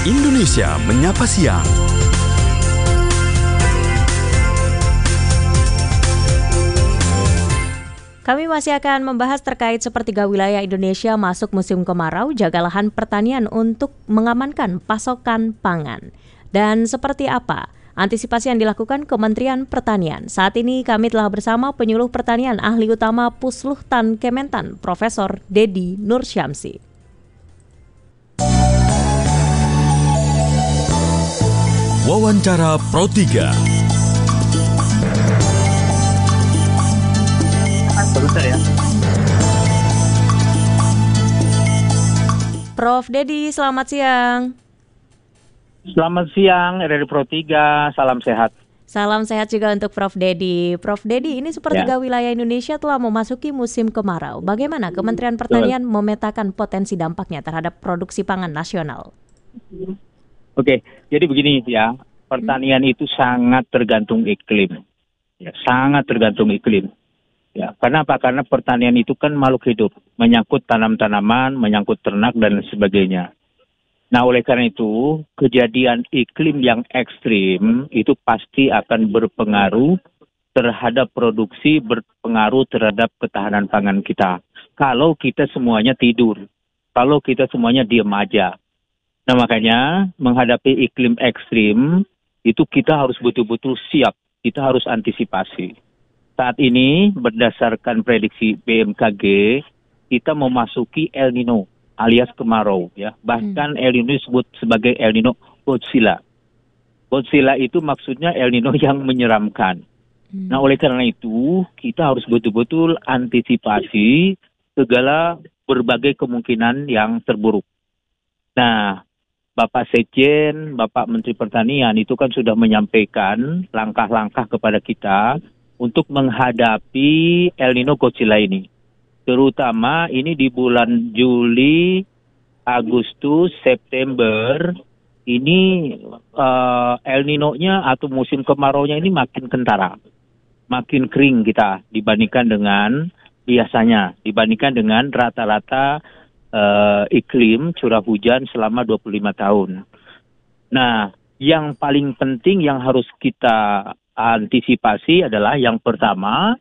Indonesia Menyapa Siang. Kami masih akan membahas terkait sepertiga wilayah Indonesia masuk musim kemarau, jaga lahan pertanian untuk mengamankan pasokan pangan. Dan seperti apa antisipasi yang dilakukan Kementerian Pertanian? Saat ini kami telah bersama penyuluh pertanian ahli utama Pusluhtan Kementan, Profesor Dedi Nursyamsi. Wawancara Pro 3. Ya. Prof. Dedi, selamat siang. Selamat siang, RRI Pro 3, salam sehat. Salam sehat juga untuk Prof. Dedi. Prof. Dedi, ini sepertiga wilayah Indonesia telah memasuki musim kemarau. Bagaimana Kementerian Pertanian memetakan potensi dampaknya terhadap produksi pangan nasional? Oke, jadi begini ya, pertanian itu sangat tergantung iklim. Ya, sangat tergantung iklim. Ya, kenapa? Karena pertanian itu kan makhluk hidup, menyangkut tanam-tanaman, menyangkut ternak dan sebagainya. Nah, oleh karena itu, kejadian iklim yang ekstrim itu pasti akan berpengaruh terhadap produksi, berpengaruh terhadap ketahanan pangan kita. Kalau kita semuanya tidur, kalau kita semuanya diam aja. Nah, makanya menghadapi iklim ekstrim itu kita harus betul-betul siap, kita harus antisipasi. Saat ini berdasarkan prediksi BMKG, kita memasuki El Nino alias kemarau ya. Bahkan El Nino disebut sebagai El Nino Godzilla. Godzilla itu maksudnya El Nino yang menyeramkan. Nah, oleh karena itu kita harus betul-betul antisipasi segala berbagai kemungkinan yang terburuk. Nah, Bapak Sekjen, Bapak Menteri Pertanian itu kan sudah menyampaikan langkah-langkah kepada kita untuk menghadapi El Nino Godzilla ini. Terutama ini di bulan Juli, Agustus, September, ini El Nino-nya atau musim kemarau-nya ini makin kentara. Makin kering kita dibandingkan dengan biasanya, dibandingkan dengan rata-rata iklim curah hujan selama 25 tahun. Nah, yang paling penting yang harus kita antisipasi adalah yang pertama.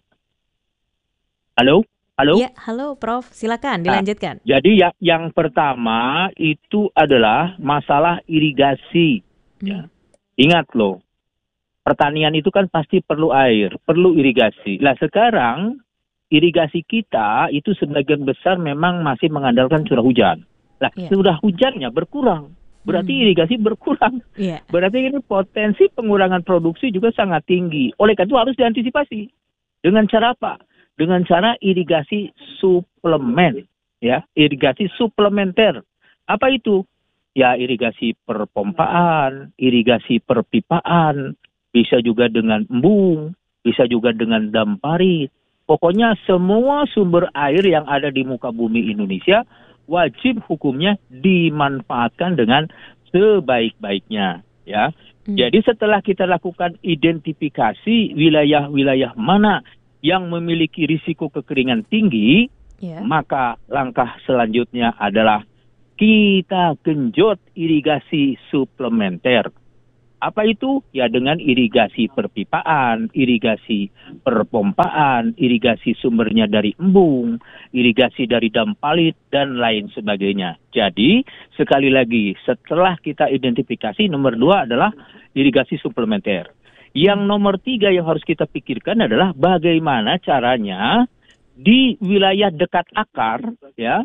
Halo? Ya, halo Prof. Silakan dilanjutkan. Nah, jadi yang pertama itu adalah masalah irigasi. Ya. Ingat loh, pertanian itu kan pasti perlu air, perlu irigasi. Nah, sekarang irigasi kita itu sebagian besar memang masih mengandalkan curah hujan. Nah, curah hujannya berkurang, berarti irigasi berkurang. Berarti ini potensi pengurangan produksi juga sangat tinggi. Oleh karena itu harus diantisipasi. Dengan cara apa? Dengan cara irigasi suplemen, ya, irigasi suplementer. Apa itu? Ya, irigasi perpompaan, irigasi perpipaan, bisa juga dengan embung, bisa juga dengan dam parit. Pokoknya semua sumber air yang ada di muka bumi Indonesia wajib hukumnya dimanfaatkan dengan sebaik-baiknya, ya. Jadi setelah kita lakukan identifikasi wilayah-wilayah mana yang memiliki risiko kekeringan tinggi, maka langkah selanjutnya adalah kita genjot irigasi suplementer. Apa itu? Ya dengan irigasi perpipaan, irigasi perpompaan, irigasi sumbernya dari embung, irigasi dari dam parit, dan lain sebagainya. Jadi, sekali lagi, setelah kita identifikasi, nomor 2 adalah irigasi suplementer. Yang nomor 3 yang harus kita pikirkan adalah bagaimana caranya di wilayah dekat akar, ya,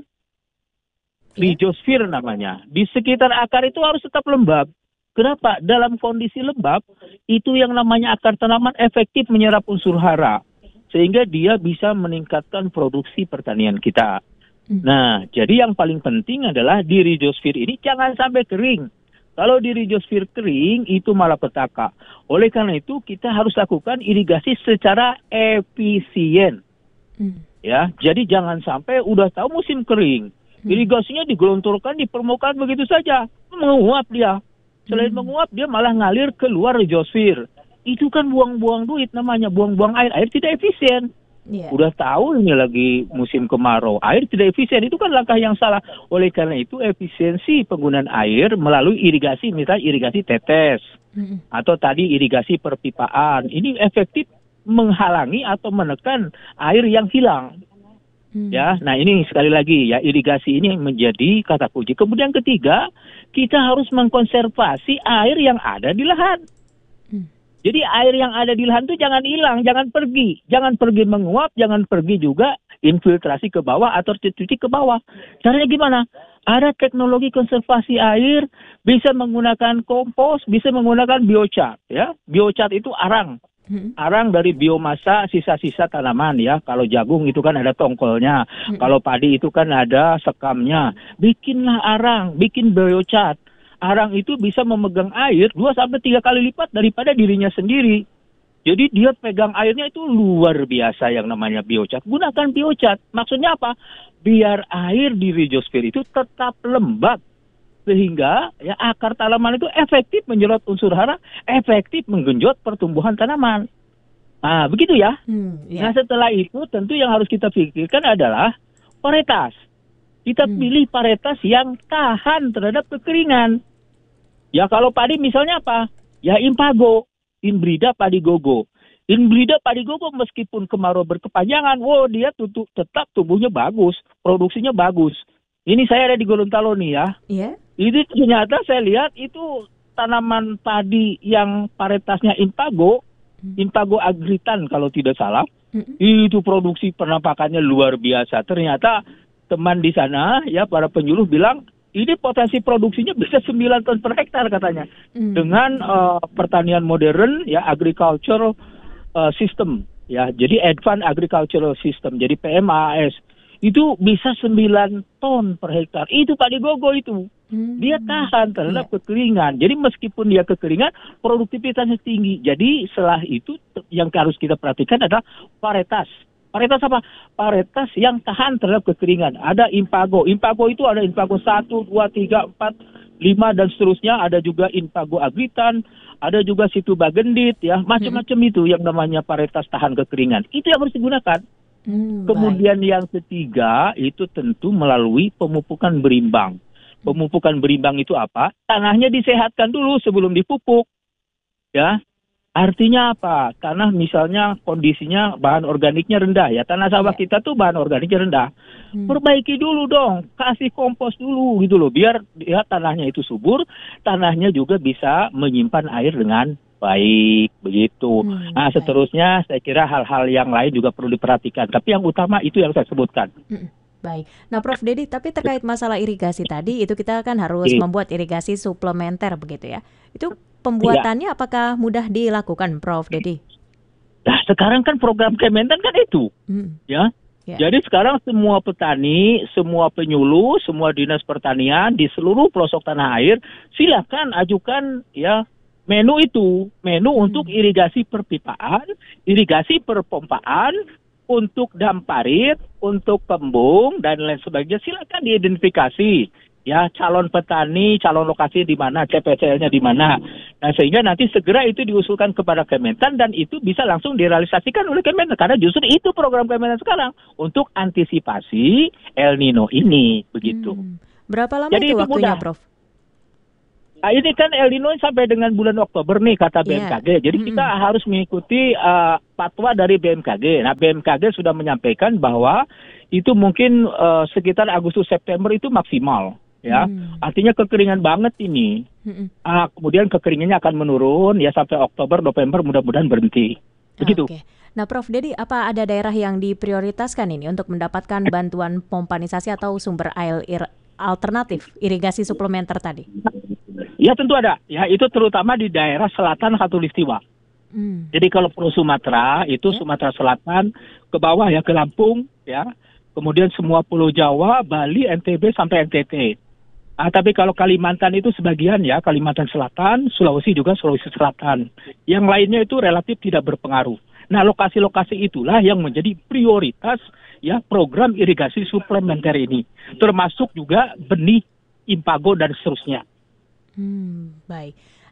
rhizosphere namanya. Di sekitar akar itu harus tetap lembab. Kenapa? Dalam kondisi lembab, itu yang namanya akar tanaman efektif menyerap unsur hara. Sehingga dia bisa meningkatkan produksi pertanian kita. Nah, jadi yang paling penting adalah di rhizosphere ini jangan sampai kering. Kalau di rhizosphere kering, itu malapetaka. Oleh karena itu, kita harus lakukan irigasi secara efisien. Ya, jadi jangan sampai udah tahu musim kering. Irigasinya digelontorkan di permukaan begitu saja. Menguap dia. Selain menguap, dia malah ngalir keluar rhizosphere. Itu kan buang-buang duit namanya, buang-buang air. Air tidak efisien. Iya. Udah tahu ini lagi musim kemarau, air tidak efisien, itu kan langkah yang salah. Oleh karena itu efisiensi penggunaan air melalui irigasi, misalnya irigasi tetes atau tadi irigasi perpipaan, ini efektif menghalangi atau menekan air yang hilang. Ya, nah ini sekali lagi ya, irigasi ini menjadi kata kunci. Kemudian ketiga, kita harus mengkonservasi air yang ada di lahan. Jadi air yang ada di lahan itu jangan hilang, jangan pergi menguap, jangan pergi juga infiltrasi ke bawah atau cuci ke bawah. Caranya gimana? Ada teknologi konservasi air, bisa menggunakan kompos, bisa menggunakan biochar. Ya, biochar itu arang dari biomasa sisa-sisa tanaman ya. Kalau jagung itu kan ada tongkolnya, kalau padi itu kan ada sekamnya. Bikinlah arang, bikin biochar. Arang itu bisa memegang air 2-3 kali lipat daripada dirinya sendiri. Jadi dia pegang airnya itu luar biasa yang namanya biochar. Gunakan biochar. Maksudnya apa? Biar air di rhizosphere itu tetap lembab. Sehingga ya akar tanaman itu efektif menyerap unsur hara, efektif menggenjot pertumbuhan tanaman. Nah, begitu ya. Nah, setelah itu tentu yang harus kita pikirkan adalah varietas. Kita pilih varietas yang tahan terhadap kekeringan. Ya kalau padi misalnya apa? Ya Impago, Inbrida Padigogo. Inbrida Padigogo meskipun kemarau berkepanjangan, dia tetap tumbuhnya bagus, produksinya bagus. Ini saya ada di Gorontalo nih ya. Iya. Ini ternyata saya lihat itu tanaman padi yang varietasnya Impago agritan kalau tidak salah, itu produksi penampakannya luar biasa. Ternyata teman di sana ya para penyuluh bilang ini potensi produksinya bisa 9 ton per hektar katanya. Dengan pertanian modern ya, agricultural system ya. Jadi advanced agricultural system. Jadi PMAS itu bisa 9 ton per hektar. Itu Padigogo itu. Dia tahan terhadap kekeringan. Jadi meskipun dia kekeringan, produktivitasnya tinggi. Jadi setelah itu yang harus kita perhatikan adalah varietas. Varietas apa? Varietas yang tahan terhadap kekeringan. Ada Impago. Impago itu ada Impago 1, 2, 3, 4, 5 dan seterusnya. Ada juga Impago agritan. Ada juga Situbagendit ya. Macam-macam itu yang namanya varietas tahan kekeringan. Itu yang harus digunakan. Kemudian yang ketiga itu tentu melalui pemupukan berimbang. Pemupukan berimbang itu apa? Tanahnya disehatkan dulu sebelum dipupuk. Ya. Artinya apa? Tanah misalnya kondisinya bahan organiknya rendah ya. Tanah sawah kita tuh bahan organiknya rendah. Perbaiki dulu dong, kasih kompos dulu gitu loh, biar ya tanahnya itu subur, tanahnya juga bisa menyimpan air dengan baik begitu. Nah, seterusnya saya kira hal-hal yang lain juga perlu diperhatikan. Tapi yang utama itu yang saya sebutkan. Baik. Nah, Prof Dedi, tapi terkait masalah irigasi tadi, itu kita kan harus membuat irigasi suplementer begitu ya. Itu pembuatannya apakah mudah dilakukan, Prof Dedi? Nah, sekarang kan program Kementan kan itu, ya. Jadi sekarang semua petani, semua penyuluh, semua dinas pertanian di seluruh pelosok tanah air, silakan ajukan ya menu untuk irigasi perpipaan, irigasi perpompaan, untuk damparit, untuk pembung dan lain sebagainya. Silakan diidentifikasi ya calon petani, calon lokasi di mana, CPCL-nya di mana. Nah, sehingga nanti segera itu diusulkan kepada Kementan dan itu bisa langsung direalisasikan oleh Kementan karena justru itu program Kementan sekarang untuk antisipasi El Nino ini begitu. Berapa lama Jadi itu waktunya, mudah. Prof? Nah, ini kan El Nino sampai dengan bulan Oktober nih kata BMKG. Jadi kita harus mengikuti fatwa dari BMKG. Nah, BMKG sudah menyampaikan bahwa itu mungkin sekitar Agustus September itu maksimal. Ya, artinya kekeringan banget ini. Kemudian kekeringannya akan menurun ya sampai Oktober, November mudah-mudahan berhenti. Begitu. Oke. Nah, Prof Dedi, apa ada daerah yang diprioritaskan ini untuk mendapatkan bantuan pompanisasi atau sumber air alternatif irigasi suplementer tadi? Ya tentu ada. Ya itu terutama di daerah selatan Khatulistiwa. Jadi kalau Pulau Sumatera itu Sumatera Selatan ke bawah ya ke Lampung ya. Kemudian semua Pulau Jawa, Bali, NTB sampai NTT. Tapi kalau Kalimantan itu sebagian ya, Kalimantan Selatan, Sulawesi juga Sulawesi Selatan. Yang lainnya itu relatif tidak berpengaruh. Nah, lokasi-lokasi itulah yang menjadi prioritas ya program irigasi suplementer ini. Termasuk juga benih Impago dan seterusnya. Baik.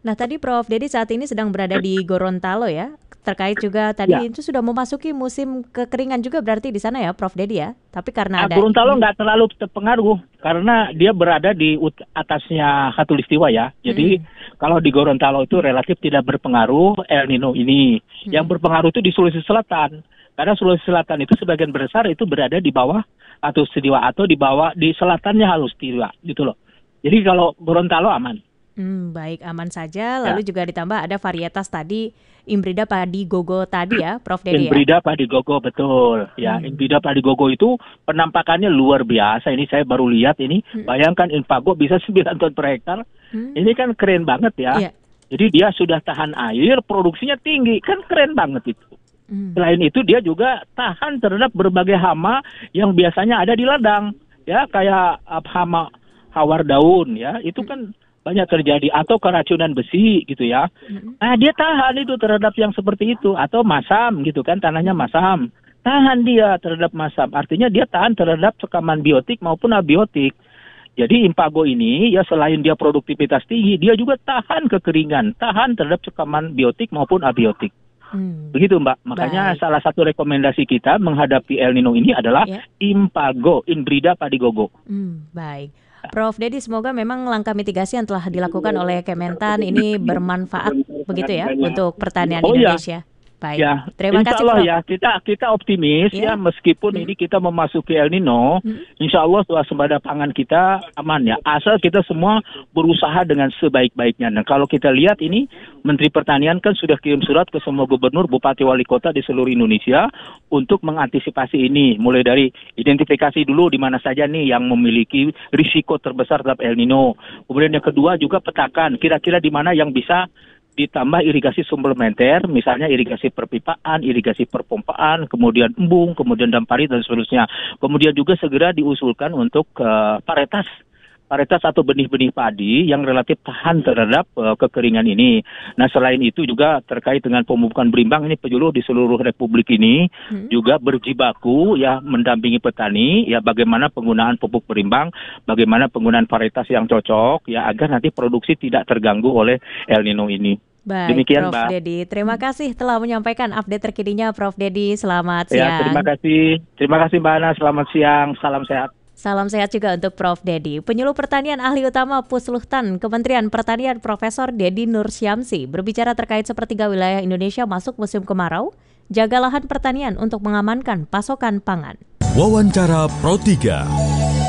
Nah, tadi Prof Dedi saat ini sedang berada di Gorontalo ya. Terkait juga tadi Ya. itu sudah memasuki musim kekeringan juga berarti di sana ya, Prof Dedi ya. Tapi karena ada Gorontalo nggak terlalu terpengaruh karena dia berada di atasnya Khatulistiwa ya. Jadi kalau di Gorontalo itu relatif tidak berpengaruh El Nino ini. Yang berpengaruh itu di Sulawesi Selatan. Karena Sulawesi Selatan itu sebagian besar itu berada di bawah Khatulistiwa atau di bawah di selatannya Khatulistiwa gitu loh. Jadi kalau Gorontalo aman. Baik, aman saja. Lalu juga ditambah ada varietas tadi Imbrida Padi Gogo tadi ya, Prof Dedi ya. Imbrida Padi Gogo betul. Ya, Imbrida Padi Gogo itu penampakannya luar biasa. Ini saya baru lihat ini. Bayangkan Impago bisa 9 ton per hektar. Ini kan keren banget ya. Iya. Jadi dia sudah tahan air, produksinya tinggi. Kan keren banget itu. Selain itu dia juga tahan terhadap berbagai hama yang biasanya ada di ladang. Ya, kayak hama hawar daun ya. Itu kan banyak terjadi atau keracunan besi gitu ya. Nah, dia tahan itu terhadap yang seperti itu atau masam gitu kan, tanahnya masam. Tahan dia terhadap masam. Artinya dia tahan terhadap sekaman biotik maupun abiotik. Jadi Impago ini ya selain dia produktivitas tinggi, dia juga tahan kekeringan, tahan terhadap sekaman biotik maupun abiotik. Begitu Mbak. Makanya salah satu rekomendasi kita menghadapi El Nino ini adalah Impago, Imbrida Padi Gogo. Baik. Prof Dedi, semoga memang langkah mitigasi yang telah dilakukan oleh Kementan ini bermanfaat begitu ya untuk pertanian Indonesia. Baik, ya, terima insya kasih Allah Prof. ya, kita optimis ya meskipun ini kita memasuki El Nino, insya Allah swasembada pangan kita aman ya, asal kita semua berusaha dengan sebaik-baiknya. Dan kalau kita lihat ini, Menteri Pertanian kan sudah kirim surat ke semua gubernur, bupati, wali kota di seluruh Indonesia untuk mengantisipasi ini, mulai dari identifikasi dulu di mana saja nih yang memiliki risiko terbesar terhadap El Nino. Kemudian yang kedua juga petakan, kira-kira di mana yang bisa ditambah irigasi suplementer, misalnya irigasi perpipaan, irigasi perpompaan, kemudian embung, kemudian dampari, dan seterusnya. Kemudian juga segera diusulkan untuk varietas atau benih-benih padi yang relatif tahan terhadap kekeringan ini. Nah, selain itu juga terkait dengan pemupukan berimbang, ini penyuluh di seluruh Republik ini juga berjibaku ya mendampingi petani ya bagaimana penggunaan pupuk berimbang, bagaimana penggunaan varietas yang cocok ya agar nanti produksi tidak terganggu oleh El Nino ini. Baik, Demikian, Prof Mbak. Dedi. Terima kasih telah menyampaikan update terkininya, Prof Dedi. Selamat siang. Ya, terima kasih Mbak Ana. Selamat siang, salam sehat. Salam sehat juga untuk Prof Dedi. Penyuluh Pertanian Ahli Utama Pusluhtan Kementerian Pertanian Profesor Dedi Nursyamsi berbicara terkait sepertiga wilayah Indonesia masuk musim kemarau, jaga lahan pertanian untuk mengamankan pasokan pangan. Wawancara Pro 3.